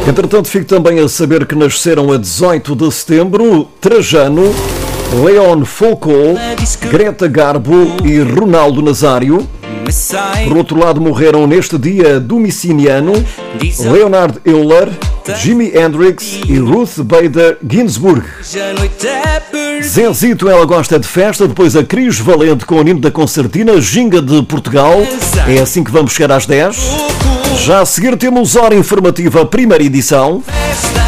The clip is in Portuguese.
Entretanto, fico também a saber que nasceram a 18 de setembro Trajano, Leon Foucault, Greta Garbo e Ronaldo Nazário. Por outro lado, morreram neste dia Domiciano, Leonard Euler, Jimi Hendrix e Ruth Bader Ginsburg. Zezito, ela gosta de festa. Depois a Cris Valente com o Nino da Concertina, Ginga de Portugal. É assim que vamos chegar às 10. Já a seguir temos Hora Informativa, primeira edição.